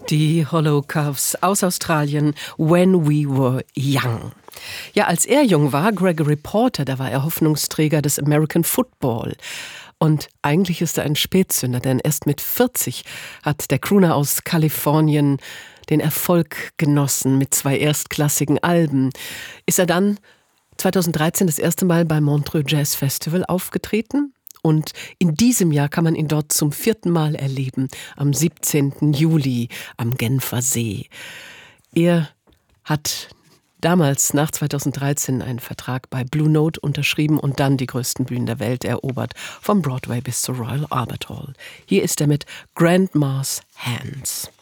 Die Hollow Curves aus Australien, When We Were Young. Ja, als er jung war, Gregory Porter, da war er Hoffnungsträger des American Football. Und eigentlich ist er ein Spätsünder, denn erst mit 40 hat der Crooner aus Kalifornien den Erfolg genossen mit 2 erstklassigen Alben. Ist er dann 2013 das erste Mal beim Montreux Jazz Festival aufgetreten. Und in diesem Jahr kann man ihn dort zum 4. Mal erleben, am 17. Juli am Genfer See. Er hat damals nach 2013 einen Vertrag bei Blue Note unterschrieben und dann die größten Bühnen der Welt erobert, vom Broadway bis zur Royal Albert Hall. Hier ist er mit Grandma's Hands.